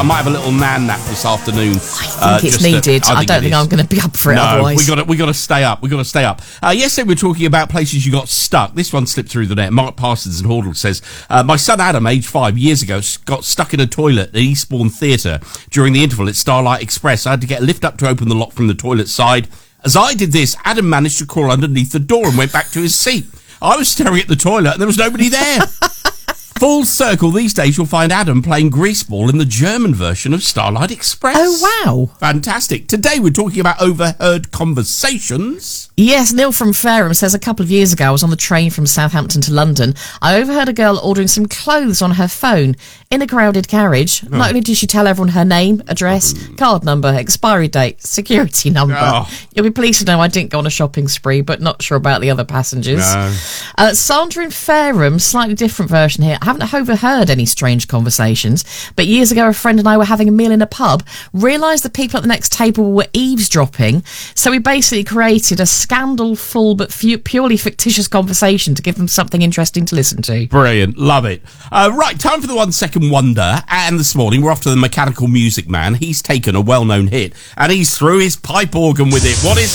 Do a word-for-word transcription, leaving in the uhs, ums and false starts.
I might have a little nan nap this afternoon. I think uh, it's just needed. To, I, I think don't it think is. I'm going to be up for it no, otherwise. we got to we got to stay up. We got to stay up. Uh, yesterday we were talking about places you got stuck. This one slipped through the net. Mark Parsons in Hordle says, uh, my son Adam, aged five years ago, got stuck in a toilet at Eastbourne Theatre during the interval at Starlight Express. I had to get a lift up to open the lock from the toilet side. As I did this, Adam managed to crawl underneath the door and went back to his seat. I was staring at the toilet and there was nobody there. Full circle, these days you'll find Adam playing greaseball in the German version of Starlight Express. Oh, wow. Fantastic. Today we're talking about overheard conversations. Yes, Neil from Fareham says a couple of years ago I was on the train from Southampton to London. I overheard a girl ordering some clothes on her phone in a crowded carriage. Oh. Not only did she tell everyone her name, address, oh. card number, expiry date, security number. Oh. You'll be pleased to know I didn't go on a shopping spree, but not sure about the other passengers. No. Uh, Sandra in Fareham, slightly different version here. I haven't overheard any strange conversations, but years ago a friend and I were having a meal in a pub, realised the people at the next table were eavesdropping, so we basically created a scandal-full but few, purely fictitious conversation to give them something interesting to listen to. Brilliant. Love it. Uh, right, time for the one second wonder, and this morning we're off to the Mechanical Music Man. He's taken a well-known hit, and he's through his pipe organ with it. What is